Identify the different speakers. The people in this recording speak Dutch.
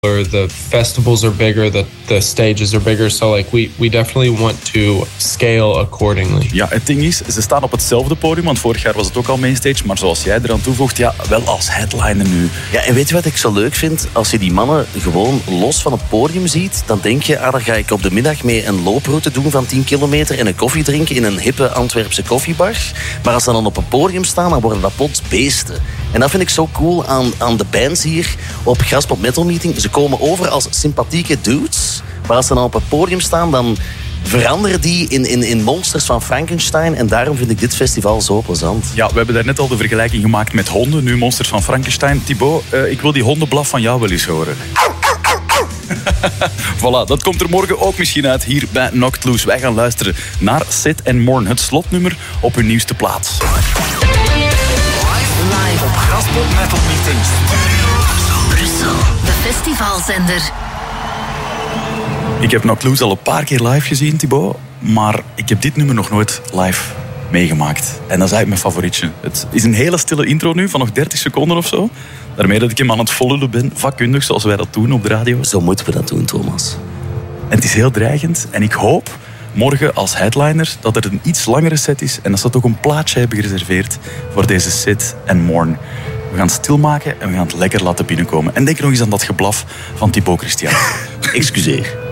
Speaker 1: The festivals are bigger, the stages are bigger. So like we definitely want to scale accordingly.
Speaker 2: Ja, het ding is, ze staan op hetzelfde podium, want vorig jaar was het ook al mainstage, maar zoals jij eraan toevoegt, ja, wel als headliner nu.
Speaker 3: Ja, en weet je wat ik zo leuk vind? Als je die mannen gewoon los van het podium ziet, dan denk je, daar ga ik op de middag mee een looproute doen van 10 kilometer en een koffie drinken in een hippe Antwerpse koffiebar. Maar als ze dan op een podium staan, dan worden dat plots beesten. En dat vind ik zo cool aan de bands hier op Graspop Metal Meeting. Ze komen over als sympathieke dudes, maar als ze dan op het podium staan, dan veranderen die in monsters van Frankenstein. En daarom vind ik dit festival zo plezant.
Speaker 2: Ja, we hebben daarnet al de vergelijking gemaakt met honden, nu monsters van Frankenstein. Thibaut, ik wil die hondenblaf van jou wel eens horen. Voilà, dat komt er morgen ook misschien uit hier bij Knocked Loose. Wij gaan luisteren naar Sid and Morn, het slotnummer op hun nieuwste plaat.
Speaker 4: Live op Graspop Metal Meeting. Brussel, de festivalzender.
Speaker 2: Ik heb Knocked Loose al een paar keer live gezien, Thibaut. Maar ik heb dit nummer nog nooit live meegemaakt. En dat is eigenlijk mijn favorietje. Het is een hele stille intro nu, van nog 30 seconden of zo. Daarmee dat ik hem aan het vollullen ben, vakkundig, zoals wij dat doen op de radio.
Speaker 3: Zo moeten we dat doen, Thomas.
Speaker 2: En het is heel dreigend. En ik hoop morgen als headliner dat er een iets langere set is en dat ze toch een plaatsje hebben gereserveerd voor deze Sid and Morn. We gaan het stilmaken en we gaan het lekker laten binnenkomen. En denk nog eens aan dat geblaf van Thibaut Christian.
Speaker 3: Excuseer.